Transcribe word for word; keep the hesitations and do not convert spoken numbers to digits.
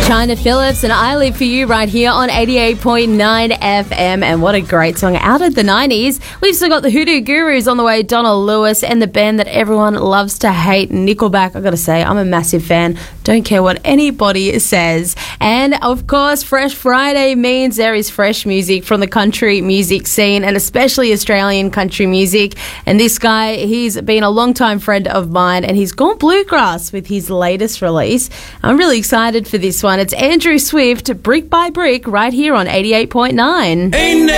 China Phillips and I Live For You right here on eighty-eight point nine F M. And what a great song out of the nineties. We've still got the Hoodoo Gurus on the way, Donald Lewis, and the band that everyone loves to hate, Nickelback. I've got to say, I'm a massive fan. Don't care what anybody says. And, of course, Fresh Friday means there is fresh music from the country music scene, and especially Australian country music. And this guy, he's been a long-time friend of mine, and he's gone bluegrass with his latest release. I'm really excited for this one. It's Andrew Swift, Brick by Brick, right here on eighty-eight point nine. Ain't